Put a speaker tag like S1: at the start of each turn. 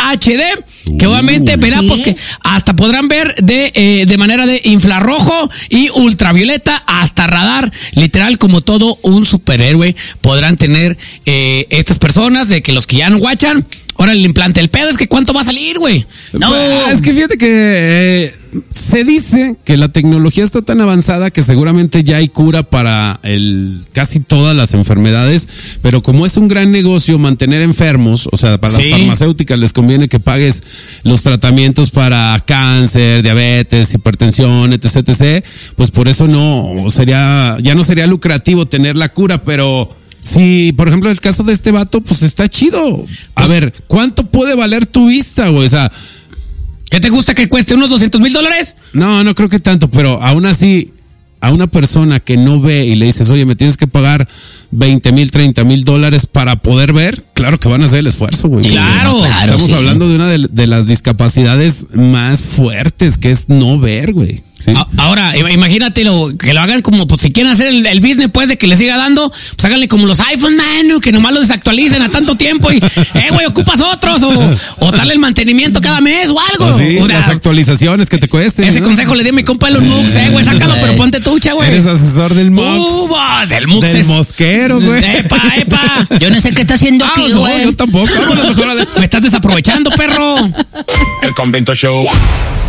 S1: HD, que obviamente verá, pues que hasta podrán ver de manera de infrarrojo y ultravioleta hasta radar, literal como todo un superhéroe podrán tener estas personas, de que los que ya no guachan. Ahora el implante, el pedo es que ¿cuánto va a salir, güey?
S2: No, es que fíjate que se dice que la tecnología está tan avanzada que seguramente ya hay cura para casi todas las enfermedades, pero como es un gran negocio mantener enfermos, o sea, para las farmacéuticas les conviene que pagues los tratamientos para cáncer, diabetes, hipertensión, etc, etc, pues por eso ya no sería lucrativo tener la cura, pero sí, por ejemplo, el caso de este vato, pues está chido. A ver, ¿cuánto puede valer tu vista, güey? O sea,
S1: ¿qué te gusta que cueste? ¿Unos $200,000?
S2: No creo que tanto, pero aún así, a una persona que no ve y le dices, oye, me tienes que pagar $20,000, $30,000 para poder ver, claro que van a hacer el esfuerzo, güey.
S1: Claro.
S2: Estamos hablando de una de las discapacidades más fuertes, que es no ver, güey. ¿Sí?
S1: Ahora, imagínate que lo hagan como, pues si quieren hacer el business, pues de que le siga dando, pues háganle como los iPhone, man, que nomás lo desactualicen a tanto tiempo y, güey, ocupas otros, o darle el mantenimiento cada mes o algo.
S2: Sí, o sea, las actualizaciones que te cuesten.
S1: Ese consejo le di a mi compa Elon Musk, güey, sácalo, pero ponte tucha, güey.
S2: Eres asesor del Mux.
S1: Del Mux.
S2: Del mosquero, güey.
S1: Epa.
S3: Yo no sé qué está haciendo aquí, güey.
S2: No, yo tampoco.
S1: Me estás desaprovechando, perro.
S4: El Convento Show.